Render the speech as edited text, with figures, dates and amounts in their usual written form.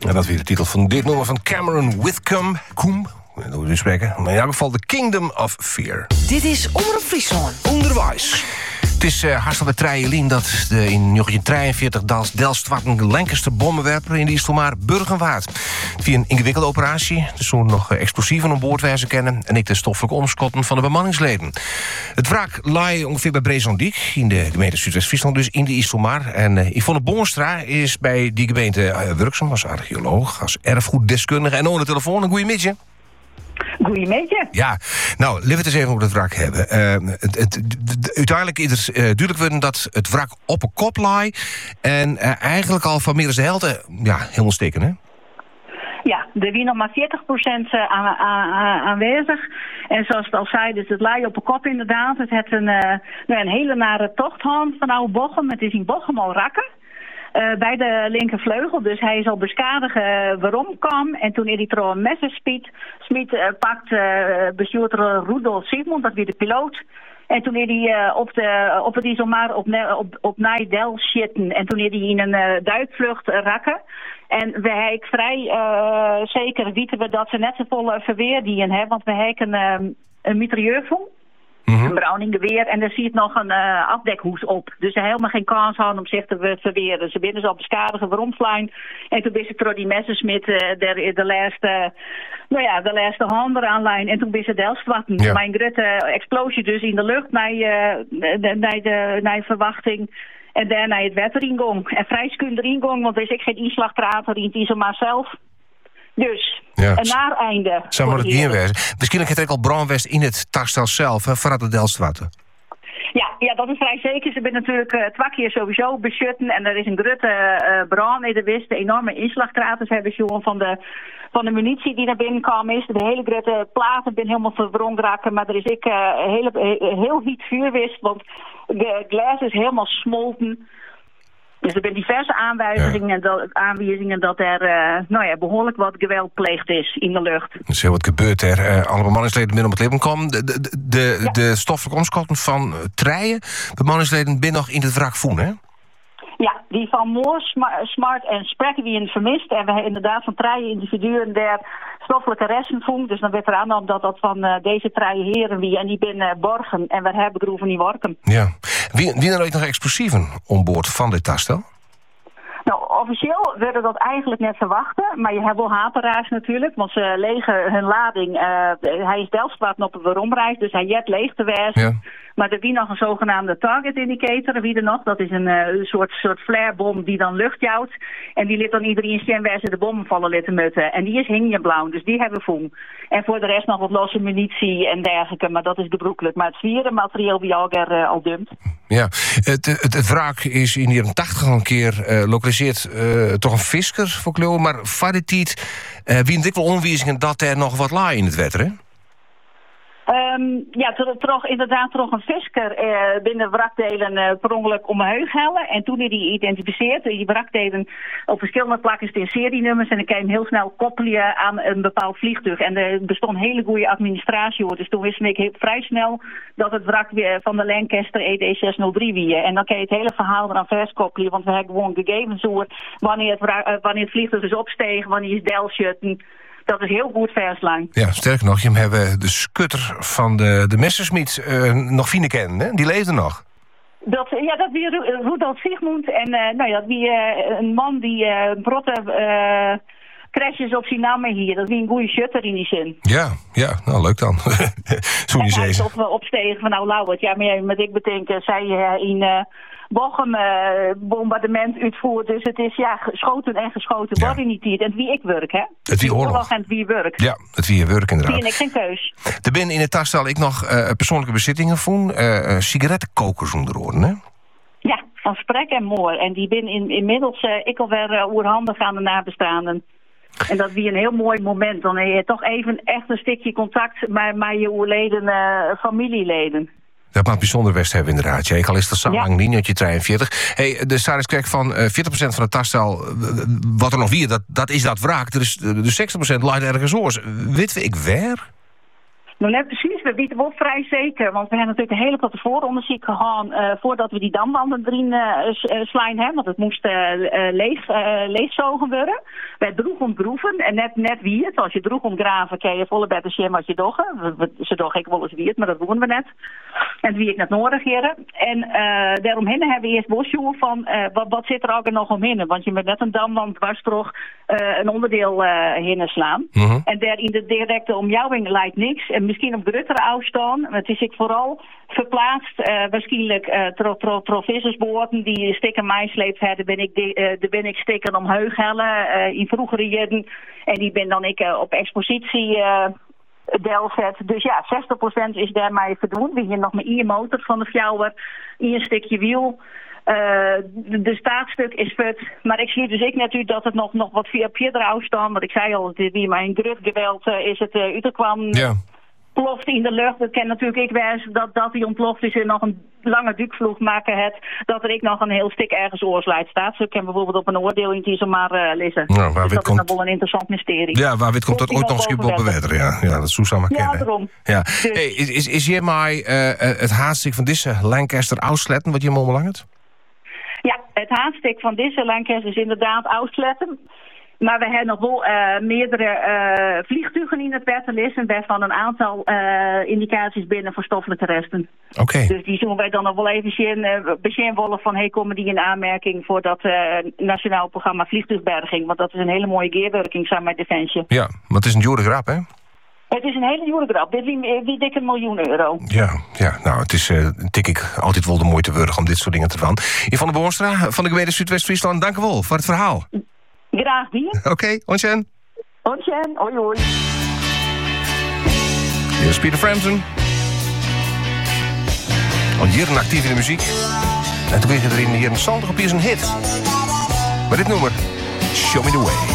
En dat is weer de titel van dit nummer van Cameron Whitcomb. Hoe we nu spreken. Maar in elk geval The Kingdom of Fear. Dit is Omroep Friesland. Onderwijs. Het is hartstikke Trijelien dat in 1943 Delft-Watten Lancaster bommenwerper in de Istelmaar Burgenwaard. Via een ingewikkelde operatie, dus toen nog explosieven aan boord wijzen kennen en ik de stoffelijke omschotten van de bemanningsleden. Het wrak lag ongeveer bij Brezondiek in de gemeente Zuidwest-Friesland, dus in de Istelmaar. En Yvonne Boonstra is bij die gemeente werkzaam als archeoloog, als erfgoeddeskundige en onder de telefoon. Een goeie middag. Goedemiddag. Ja, nou, laten we het eens even over het wrak hebben. Uiteindelijk is het duidelijk worden dat het wrak op een kop lag en eigenlijk al van meer dan de helft helemaal steken, hè? Ja, er wie nog maar 40% aanwezig. En zoals het al zei, dus het lag op een kop inderdaad. Het heeft een hele nare tochthand van oude Bochum. Het is in Bochum al rakken. Bij de linkervleugel, dus hij is al beschadigen waarom kwam. En toen hij er een messenspiet pakt, bestuurder Rudolf Sigmund, dat weer de piloot. En toen hij op het Isselmaar op Nijdel zitten. En toen hij in een duikvlucht rakken. En we hebben vrij zeker weten we dat ze net zo vol verweer die hebben. Want we hebben een mitrailleur. Een Browning geweer en er zit nog een afdekhoes op. Dus ze helemaal geen kans hadden om zich te verweren. Ze binnen ze op beschadigen waarom. En toen wist ze door die Messerschmitt de laatste hand eraan lijn. En toen wist ze Delft-Watten. Ja. Mijn grote explosie dus in de lucht naar verwachting. En daarna het wetter ingong. En vrijskunde ingong, want er is geen inslagprater in het Isselmaar zelf. Dus, een naar einde. Zou maar het hier wezen. Misschien heb je al brandwest in het takstel zelf, voordat het Delft-Watten. Ja, dat is vrij zeker. Ze zijn natuurlijk 2 keer sowieso beschutten. En er is een grote brand in de wist. De enorme inslagkraters hebben ze van de munitie die naar binnen kwam is. De hele grote platen zijn helemaal verbrand raken. Maar er is heel heet vuurwist. Want de glas is helemaal smolten. Dus er zijn diverse aanwijzingen dat er behoorlijk wat geweld pleegd is in de lucht. Er is heel wat gebeurd er. Alle bemanningsleden binnen op het leven kwamen. De stoffelijke omschotten van Trijen, bemanningsleden binnen nog in het wrak voelen, hè? Ja, die van Moor, Smart en Sprek wie in vermist. En we hebben inderdaad van 3 individuen der stoffelijke resten vonden. Dus dan werd er aan dat van deze 3 heren wie en die binnen Borgen en we hebben groeven in Workum. Ja. Wie er nog explosieven onboord van dit takstel? Nou, officieel werden dat eigenlijk net verwachten. Maar je hebt wel haperaars natuurlijk. Want ze legen hun lading. Hij is Delft-Watten op een waaromreis. Dus hij jet leeg te wijzen. Ja. Maar er wie nog een zogenaamde target indicator. Wie er nog? Dat is een soort flarebom die dan lucht jouwt. En die liet dan iedereen zien waar ze de bommen vallen laten mutten. En die is hingjeblauw. Dus die hebben we voen. En voor de rest nog wat losse munitie en dergelijke. Maar dat is gebroekelijk. Maar het zwieren materiaal wie al dumpt. Ja, het wraak is in de jaren 80 al een keer lokaliseert toch een fisker voor Kleuwen. Maar vadetiet, wie ik wel onwijzingen dat er nog wat laai in het wetter, hè? Toch een fisker binnen wrakdelen per ongeluk om een heug hellen. En toen hij die identificeert, die wrakdelen op verschillende plakken in serienummers. En dan kan je hem heel snel koppelen aan een bepaald vliegtuig. En er bestond hele goede administratie hoor. Dus toen wist ik vrij snel dat het wrak weer van de Lancaster ED603 wie. En dan kan je het hele verhaal eraan verskoppelen. Want we hebben gewoon gegevens hoor wanneer het vliegtuig is opstegen, wanneer is Delschutten. Dat is heel goed verslang. Ja, sterker nog, je hebben de skutter van de Messerschmitt nog fine kennen, hè? Die leefde nog. Dat wie Rudolf Sigmund. En dat wie een man die brotte crashes op zijn naam hier. Dat wie een goede shutter in die zin. Ja, nou leuk dan. Zo en hij is opstegen van nou Lauwert. Ja, maar met ik bedenk, zij in Bochum bombardement uitvoert. Dus het is geschoten en geschoten worden niet hier. En wie ik werk, hè? Het wie oorlog. En het wie werk. Ja, het wie werk inderdaad. Die en ik geen keus. Er ben in het takstel ik nog persoonlijke bezittingen voen. Sigarettenkokers onder oren, hè? Ja, van Sprek en Moor. En die ben inmiddels ik alweer oerhandig aan de nabestaanden. En dat wie een heel mooi moment. Dan heb je toch even echt een stukje contact met je oerleden familieleden. Dat maakt bijzonder best hebben inderdaad. Ik al is dat zo lang niet, je 43. De Saris krijgt van 40% van het takstel, wat er nog wie, dat is dat wraak. Dus 60% ligt ergens oors. Weten we ik waar? Nou, net precies. We weten wel vrij zeker. Want we hebben natuurlijk een hele grote vooronderzoek gehad voordat we die damwanden erin slaan hebben. Want het moest leegzogen worden. Wij droegen groeven. En net wie het. Als je droeg omgraven, kan je volle beter zien wat je doggen. Ze doggen ik wel eens wie het, maar dat doen we net. En wie ik net nodig hebben. En daaromheen hebben we eerst bosjoen van wat zit er ook nog omheen. Want je moet net een damwand dwars toch een onderdeel heen slaan. Mm-hmm. En daar in de directe omjouwing lijkt niks. En misschien op grotere afstand. Het is ik vooral verplaatst. Waarschijnlijk vissersboten die stikken mijsleept hebben. Ben ik stikken om Heughellen in vroegere jaren. En die ben dan ik op expositie delzet. Dus ja, 60% is daarmee verdoen. We hier nog maar één motor van de fjouwer. Eén stukje wiel. De staatstuk is vet. Maar ik zie dus natuurlijk dat het nog wat via verder afstand. Want ik zei al, wie mijn grutgeweld is het uitkwam. Ja. Ploft in de lucht. Dat kan natuurlijk ik wijs dat die ontploft is en nog een lange dukvloeg maken het. Dat er ik nog een heel stuk ergens oorsluit staat. Zo kan bijvoorbeeld op een oordeel in die zomaar lezen. Nou, dus dat is nog wel een interessant mysterie. Ja, waar komt dat ooit nog eens op beweteren? Ja, dat zou samen kennen. Ja, daarom. Ja. Dus, hey, is hier maar het haatstuk van deze Lancaster uitsletten wat je hem belangrijk? Ja, het haatstuk van deze Lancaster is inderdaad uitsletten. Maar we hebben nog wel meerdere vliegtuigen in het wettenlisten, waarvan een aantal indicaties binnen voor stoffelijke resten. Oké. Dus die zullen wij dan nog wel even zien wollen van komen die in aanmerking voor dat nationaal programma vliegtuigberging. Want dat is een hele mooie gearwerking samen met Defensie. Ja, maar het is een dure grap, hè? Het is een hele dure grap. Dit wie dik €1 miljoen. Ja, nou, het is denk ik altijd wel de moeite waard om dit soort dingen te doen. Yvonne Boonstra van de gemeente Zuidwest-Friesland, dank u wel voor het verhaal. Graag die. Oké, onchen. Onchen, hoi hoi. Hier is Peter Frampton. Al jaren actief in de muziek. En toen kreeg je er in de jaren 70 op een hit. Maar dit nummer, Show Me The Way.